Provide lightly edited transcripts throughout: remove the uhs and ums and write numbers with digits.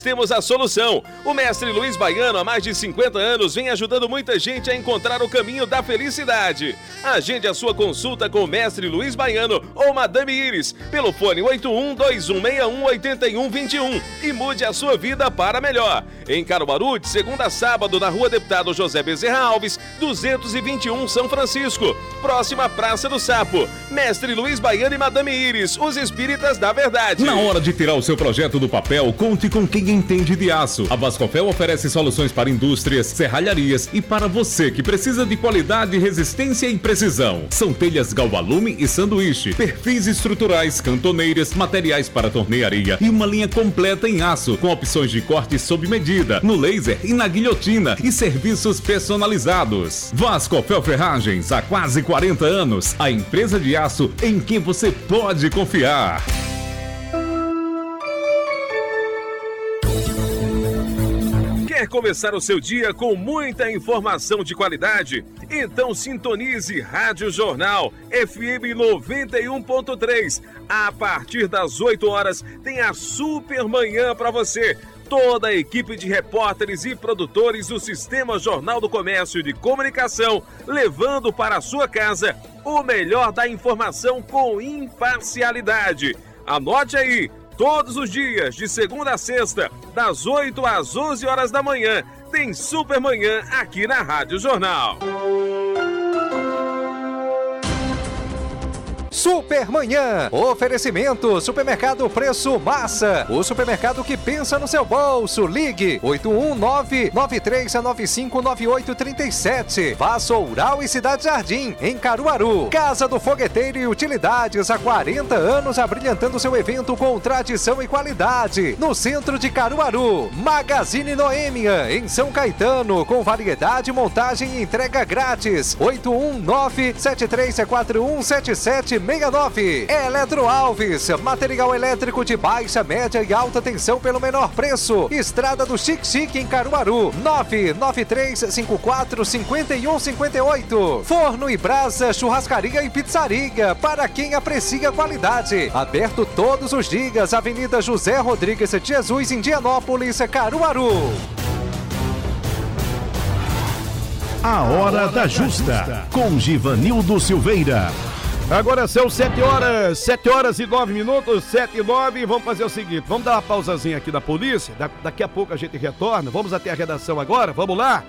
Temos a solução. O mestre Luiz Baiano, há mais de 50 anos, vem ajudando muita gente a encontrar o caminho da felicidade. Agende a sua consulta com o mestre Luiz Baiano ou Madame Iris pelo fone 8121618121 e mude a sua vida para melhor. Em Caruaru, de segunda a sábado, na Rua Deputado José Bezerra Alves, 221, São Francisco, próxima à Praça do Sapo. Mestre Luiz Baiano e Madame Iris, os espíritas da verdade. Na hora de tirar o seu projeto do papel, conte com quem entende de aço. A Vascofel oferece soluções para indústrias, serralharias e para você que precisa de qualidade, resistência e precisão. São telhas galvalume e sanduíche, perfis estruturais, cantoneiras, materiais para tornearia e uma linha completa em aço, com opções de corte sob medida, no laser e na guilhotina e serviços personalizados. Vascofel Ferragens, há quase 40 anos, a empresa de aço em quem você pode confiar. Quer começar o seu dia com muita informação de qualidade? Então sintonize Rádio Jornal FM 91.3. A partir das 8 horas tem a Super Manhã para você. Toda a equipe de repórteres e produtores do Sistema Jornal do Comércio de Comunicação, levando para a sua casa o melhor da informação com imparcialidade. Anote aí! Todos os dias, de segunda a sexta, das 8 às 11 horas da manhã, tem Supermanhã aqui na Rádio Jornal. Supermanhã, oferecimento, Supermercado Preço Massa, o supermercado que pensa no seu bolso. Ligue 819-9395-9837. Vassoural e Cidade Jardim, em Caruaru. Casa do Fogueteiro e Utilidades, há 40 anos abrilhantando seu evento com tradição e qualidade. No centro de Caruaru. Magazine Noêmia, em São Caetano, com variedade, montagem e entrega grátis. 819-7341-7769. Eletro Alves, material elétrico de baixa, média e alta tensão pelo menor preço. Estrada do Xique em Caruaru, 993545158. Forno e Brasa, churrascaria e pizzaria, para quem aprecia qualidade. Aberto todos os dias, Avenida José Rodrigues de Jesus, Indianópolis, Caruaru. A Hora da Justa, com Givanildo Silveira. Agora são 7 horas e 9 minutos, 7 e 9, vamos fazer o seguinte, vamos dar uma pausazinha aqui da polícia, daqui a pouco a gente retorna, vamos até a redação agora, vamos lá?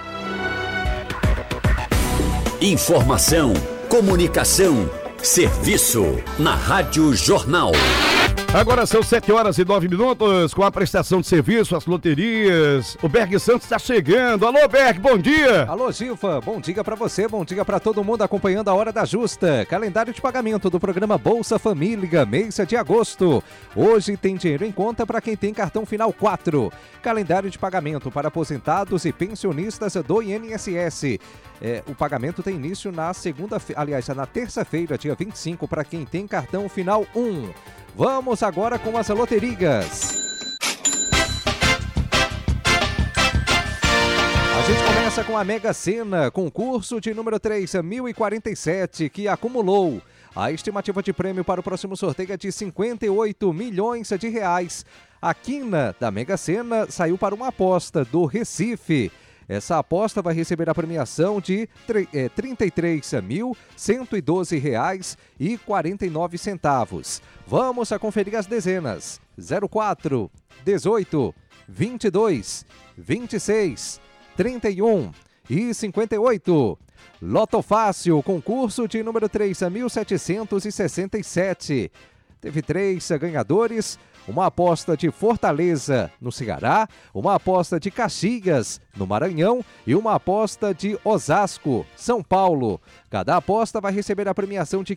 Informação, comunicação, serviço, na Rádio Jornal. Agora são 7 horas e 9 minutos, com a prestação de serviço, as loterias. O Berg Santos está chegando. Alô, Berg, bom dia. Alô, Gilfa, bom dia para você, bom dia para todo mundo acompanhando a Hora da Justa. Calendário de pagamento do programa Bolsa Família, mês de agosto. Hoje tem dinheiro em conta para quem tem cartão final 4. Calendário de pagamento para aposentados e pensionistas do INSS. O pagamento tem início na terça-feira, dia 25, para quem tem cartão final 1. Vamos agora com as loterias. A gente começa com a Mega Sena, concurso de número 3.047, que acumulou. A estimativa de prêmio para o próximo sorteio é de 58 milhões de reais. A quina da Mega Sena saiu para uma aposta do Recife. Essa aposta vai receber a premiação de R$ 33.112,49. Vamos a conferir as dezenas: 04, 18, 22, 26, 31 e 58. Loto Fácil, concurso de número 3.767. Teve 3 ganhadores. Uma aposta de Fortaleza, no Ceará, uma aposta de Caxias, no Maranhão, e uma aposta de Osasco, São Paulo. Cada aposta vai receber a premiação de R$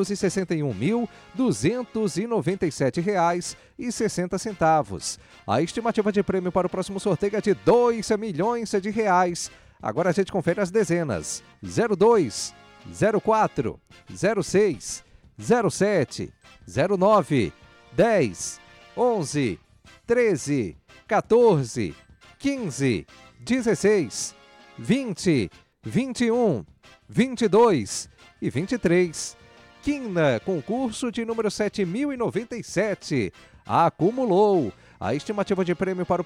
561.297,60. A estimativa de prêmio para o próximo sorteio é de R$ 2 milhões de reais. Agora a gente confere as dezenas: 02, 04, 06, 07, 09, 10, 11, 13, 14, 15, 16, 20, 21, 22 e 23. Quina, concurso de número 7.097. Acumulou. A estimativa de prêmio para o